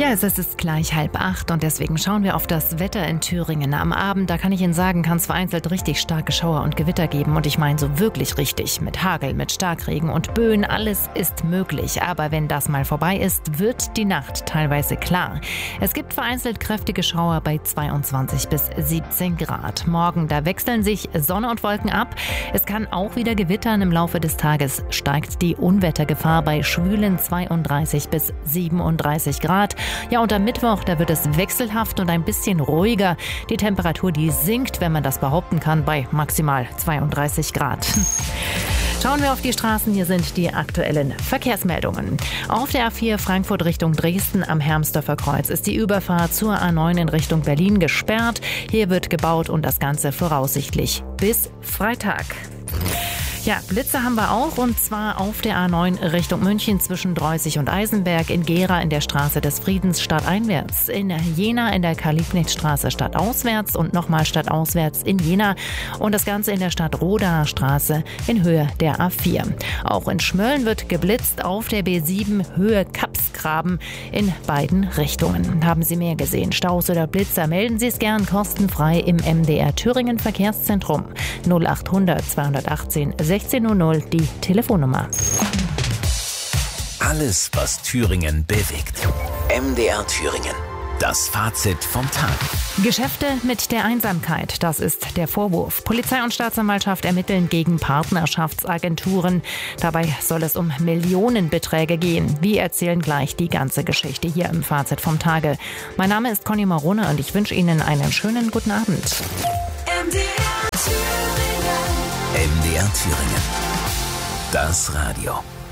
Ja, es ist gleich 7:30 und deswegen schauen wir auf das Wetter in Thüringen. Am Abend, da kann ich Ihnen sagen, kann es vereinzelt richtig starke Schauer und Gewitter geben. Und ich meine so wirklich richtig. Mit Hagel, mit Starkregen und Böen, alles ist möglich. Aber wenn das mal vorbei ist, wird die Nacht teilweise klar. Es gibt vereinzelt kräftige Schauer bei 22 bis 17 Grad. Morgen, da wechseln sich Sonne und Wolken ab. Es kann auch wieder gewittern. Im Laufe des Tages steigt die Unwettergefahr bei schwülen 32 bis 37 Grad. Ja, und am Mittwoch, da wird es wechselhaft und ein bisschen ruhiger. Die Temperatur, die sinkt, wenn man das behaupten kann, bei maximal 32 Grad. Schauen wir auf die Straßen. Hier sind die aktuellen Verkehrsmeldungen. Auf der A4 Frankfurt Richtung Dresden am Hermsdorfer Kreuz ist die Überfahrt zur A9 in Richtung Berlin gesperrt. Hier wird gebaut und das Ganze voraussichtlich bis Freitag. Ja, Blitze haben wir auch, und zwar auf der A9 Richtung München zwischen Dreußig und Eisenberg, in Gera in der Straße des Friedens stadteinwärts, in Jena in der Karl-Liebknecht-Straße stadtauswärts und nochmal stadtauswärts in Jena und das Ganze in der Stadt-Rodaer Straße in Höhe der A4. Auch in Schmölln wird geblitzt auf der B7 Höhe Kapsgraben in beiden Richtungen. Haben Sie mehr gesehen, Staus oder Blitzer, melden Sie es gern kostenfrei im MDR Thüringen Verkehrszentrum. 0800 218 1600 die Telefonnummer. Alles, was Thüringen bewegt. MDR Thüringen. Das Fazit vom Tag. Geschäfte mit der Einsamkeit, das ist der Vorwurf. Polizei und Staatsanwaltschaft ermitteln gegen Partnerschaftsagenturen. Dabei soll es um Millionenbeträge gehen. Wir erzählen gleich die ganze Geschichte hier im Fazit vom Tage. Mein Name ist Conny Marone und ich wünsche Ihnen einen schönen guten Abend. MDR Thüringen. Das Radio.